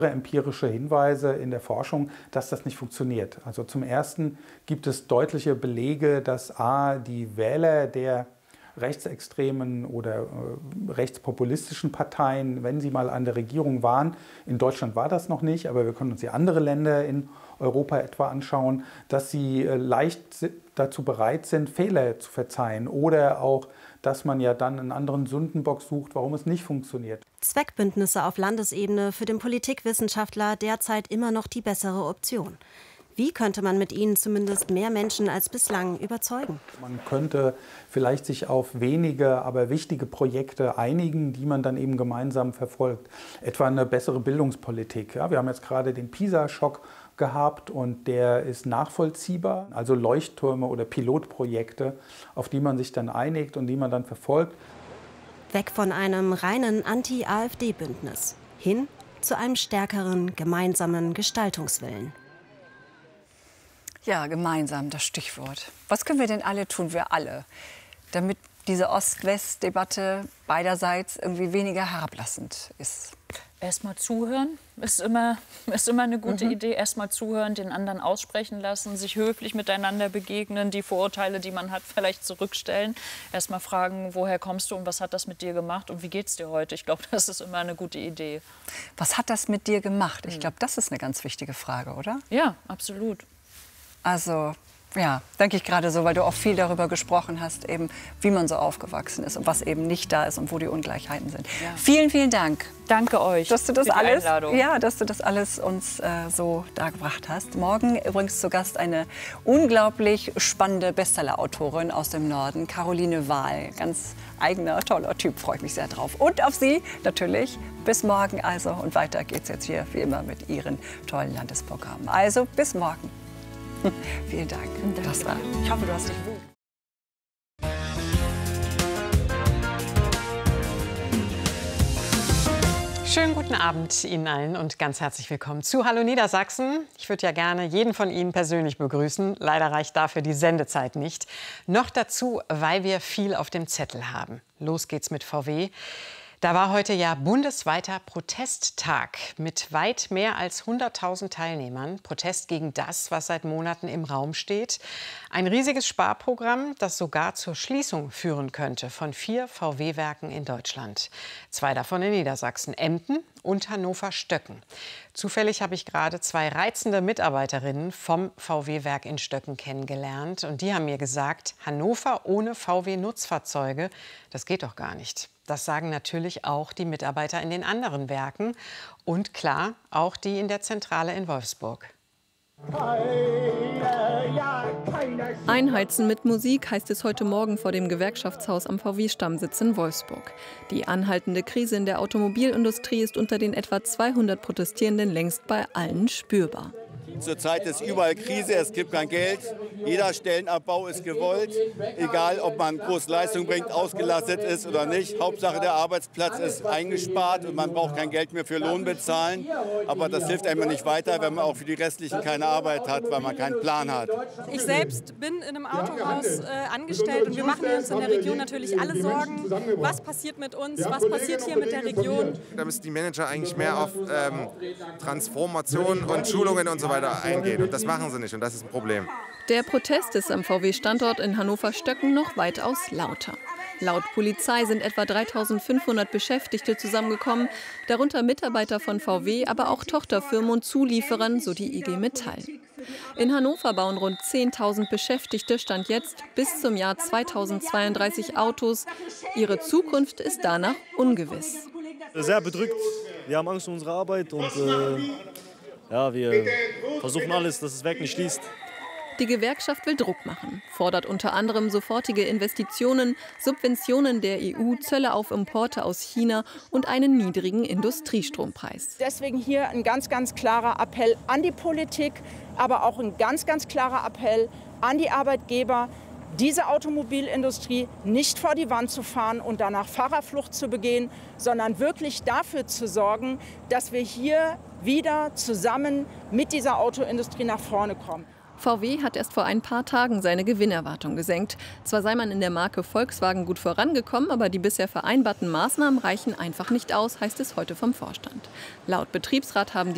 Empirische Hinweise in der Forschung, dass das nicht funktioniert. Also zum Ersten gibt es deutliche Belege, dass die Wähler der rechtsextremen oder rechtspopulistischen Parteien, wenn sie mal an der Regierung waren, in Deutschland war das noch nicht, aber wir können uns die anderen Länder in Europa etwa anschauen, dass sie leicht dazu bereit sind, Fehler zu verzeihen oder auch, dass man ja dann einen anderen Sündenbock sucht, warum es nicht funktioniert. Zweckbündnisse auf Landesebene für den Politikwissenschaftler derzeit immer noch die bessere Option. Wie könnte man mit ihnen zumindest mehr Menschen als bislang überzeugen? Man könnte vielleicht sich auf wenige, aber wichtige Projekte einigen, die man dann eben gemeinsam verfolgt. Etwa eine bessere Bildungspolitik. Ja, wir haben jetzt gerade den PISA-Schock gehabt und der ist nachvollziehbar. Also Leuchttürme oder Pilotprojekte, auf die man sich dann einigt und die man dann verfolgt. Weg von einem reinen Anti-AfD-Bündnis hin zu einem stärkeren gemeinsamen Gestaltungswillen. Ja, gemeinsam, das Stichwort. Was können wir denn alle tun, wir alle, damit diese Ost-West-Debatte beiderseits irgendwie weniger herablassend ist? Erstmal zuhören ist immer eine gute Idee. Erstmal zuhören, den anderen aussprechen lassen, sich höflich miteinander begegnen, die Vorurteile, die man hat, vielleicht zurückstellen. Erstmal fragen, woher kommst du und was hat das mit dir gemacht und wie geht's dir heute? Ich glaube, das ist immer eine gute Idee. Was hat das mit dir gemacht? Ich glaube, das ist eine ganz wichtige Frage, oder? Ja, absolut. Also, ja, denke ich gerade so, weil du auch viel darüber gesprochen hast, eben, wie man so aufgewachsen ist und was eben nicht da ist und wo die Ungleichheiten sind. Ja. Vielen, vielen Dank. Danke euch dass du das für die alles, Einladung. Ja, dass du das alles uns so dargebracht hast. Morgen übrigens zu Gast eine unglaublich spannende Bestseller-Autorin aus dem Norden, Caroline Wahl. Ganz eigener, toller Typ, freue ich mich sehr drauf. Und auf Sie natürlich. Bis morgen also. Und weiter geht's jetzt hier, wie immer, mit Ihren tollen Landesprogrammen. Also, bis morgen. Vielen Dank. Das war. Ich hoffe, du hast dich wohl. Schönen guten Abend Ihnen allen und ganz herzlich willkommen zu Hallo Niedersachsen. Ich würde ja gerne jeden von Ihnen persönlich begrüßen. Leider reicht dafür die Sendezeit nicht. Noch dazu, weil wir viel auf dem Zettel haben. Los geht's mit VW. Da war heute ja bundesweiter Protesttag mit weit mehr als 100.000 Teilnehmern. Protest gegen das, was seit Monaten im Raum steht. Ein riesiges Sparprogramm, das sogar zur Schließung führen könnte von 4 VW-Werken in Deutschland. 2 davon in Niedersachsen, Emden und Hannover-Stöcken. Zufällig habe ich gerade 2 reizende Mitarbeiterinnen vom VW-Werk in Stöcken kennengelernt. Und die haben mir gesagt, Hannover ohne VW-Nutzfahrzeuge, das geht doch gar nicht. Das sagen natürlich auch die Mitarbeiter in den anderen Werken und klar, auch die in der Zentrale in Wolfsburg. Einheizen mit Musik heißt es heute Morgen vor dem Gewerkschaftshaus am VW-Stammsitz in Wolfsburg. Die anhaltende Krise in der Automobilindustrie ist unter den etwa 200 Protestierenden längst bei allen spürbar. Zurzeit ist überall Krise, es gibt kein Geld. Jeder Stellenabbau ist gewollt, egal ob man große Leistung bringt, ausgelastet ist oder nicht. Hauptsache der Arbeitsplatz ist eingespart und man braucht kein Geld mehr für Lohn bezahlen. Aber das hilft einem nicht weiter, wenn man auch für die Restlichen keine Arbeit hat, weil man keinen Plan hat. Ich selbst bin in einem Autohaus angestellt und wir machen uns in der Region natürlich alle Sorgen, was passiert mit uns, was passiert hier mit der Region. Da müssen die Manager eigentlich mehr auf Transformation und Schulungen und so weiter eingehen. Und das machen sie nicht und das ist ein Problem. Der Protest ist am VW-Standort in Hannover-Stöcken noch weitaus lauter. Laut Polizei sind etwa 3.500 Beschäftigte zusammengekommen, darunter Mitarbeiter von VW, aber auch Tochterfirmen und Zulieferern, so die IG Metall. In Hannover bauen rund 10.000 Beschäftigte Stand jetzt bis zum Jahr 2032 Autos. Ihre Zukunft ist danach ungewiss. Sehr bedrückt. Wir haben Angst um unsere Arbeit und wir versuchen alles, dass das Werk nicht schließt. Die Gewerkschaft will Druck machen, fordert unter anderem sofortige Investitionen, Subventionen der EU, Zölle auf Importe aus China und einen niedrigen Industriestrompreis. Deswegen hier ein ganz, ganz klarer Appell an die Politik, aber auch ein ganz, ganz klarer Appell an die Arbeitgeber, diese Automobilindustrie nicht vor die Wand zu fahren und danach Fahrerflucht zu begehen, sondern wirklich dafür zu sorgen, dass wir hier wieder zusammen mit dieser Autoindustrie nach vorne kommen. VW hat erst vor ein paar Tagen seine Gewinnerwartung gesenkt. Zwar sei man in der Marke Volkswagen gut vorangekommen, aber die bisher vereinbarten Maßnahmen reichen einfach nicht aus, heißt es heute vom Vorstand. Laut Betriebsrat haben die